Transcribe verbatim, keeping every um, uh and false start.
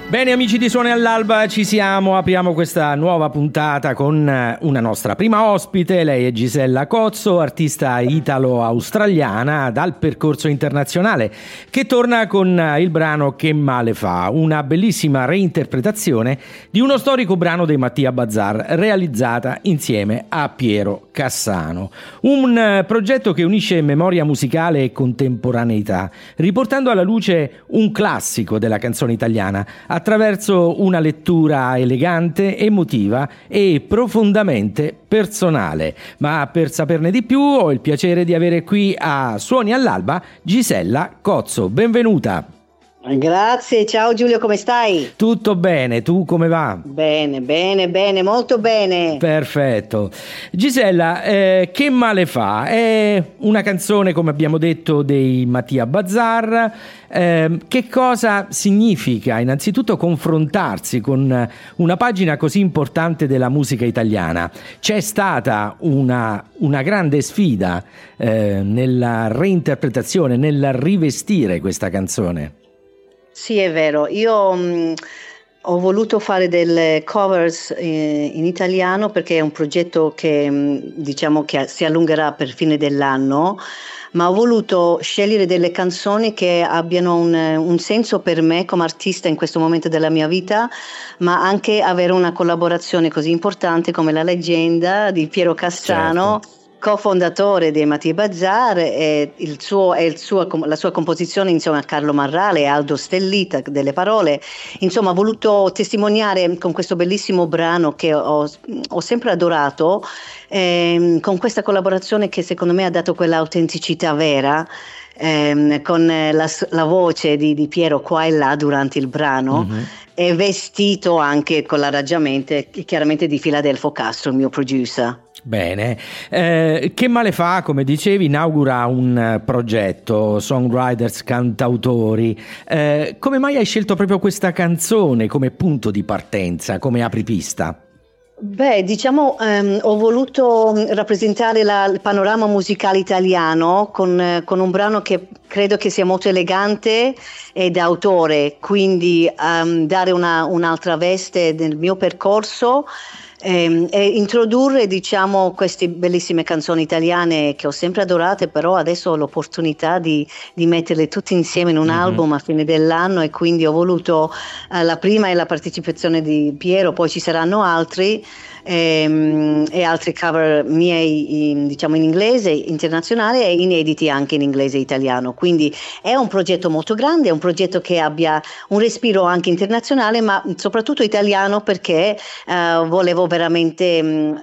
Bene amici di Suoni all'Alba, ci siamo, apriamo questa nuova puntata con una nostra prima ospite. Lei è Gisella Cozzo, artista italo-australiana dal percorso internazionale, che torna con il brano Che male fa, una bellissima reinterpretazione di uno storico brano dei Mattia Bazar realizzata insieme a Piero Cassano. Un progetto che unisce memoria musicale e contemporaneità, riportando alla luce un classico della canzone italiana attraverso una lettura elegante, emotiva e profondamente personale. Ma per saperne di più ho il piacere di avere qui a Suoni all'Alba Gisella Cozzo. Benvenuta. Grazie, ciao Giulio, come stai? Tutto bene, tu come va? Bene, bene, bene, molto bene. Perfetto. Gisella, eh, Che male fa? È una canzone, come abbiamo detto, dei Mattia Bazar. Eh, che cosa significa innanzitutto confrontarsi con una pagina così importante della musica italiana? C'è stata una, una grande sfida eh, nella reinterpretazione, nel rivestire questa canzone. Sì, è vero, io mh, ho voluto fare delle covers eh, in italiano perché è un progetto che mh, diciamo che si allungherà per fine dell'anno, ma ho voluto scegliere delle canzoni che abbiano un, un senso per me come artista in questo momento della mia vita, ma anche avere una collaborazione così importante come la leggenda di Piero Cassano. Certo. Co-fondatore dei Mattia Bazar, e il suo, e il suo, la sua composizione insieme a Carlo Marrale e Aldo Stellita delle parole. Insomma, ho voluto testimoniare con questo bellissimo brano che ho, ho sempre adorato, ehm, con questa collaborazione che secondo me ha dato quell'autenticità vera, ehm, con la, la voce di, di Piero qua e là durante il brano. Mm-hmm. E vestito anche con l'arrangiamento chiaramente di Filadelfo Castro, il mio producer. Bene, eh, Che male fa, come dicevi, inaugura un progetto, songwriters, cantautori. Eh, come mai hai scelto proprio questa canzone come punto di partenza, come apripista? Beh, diciamo, ehm, ho voluto rappresentare la, il panorama musicale italiano con, con un brano che credo che sia molto elegante e d'autore, quindi um, dare una, un'altra veste nel mio percorso. E, e introdurre diciamo queste bellissime canzoni italiane che ho sempre adorate, però adesso ho l'opportunità di, di metterle tutte insieme in un mm-hmm. album a fine dell'anno, e quindi ho voluto uh, la prima è la partecipazione di Piero, poi ci saranno altri e, e altri cover miei in, diciamo in inglese internazionale e inediti anche in inglese e italiano, quindi è un progetto molto grande, è un progetto che abbia un respiro anche internazionale ma soprattutto italiano, perché uh, volevo veramente mh,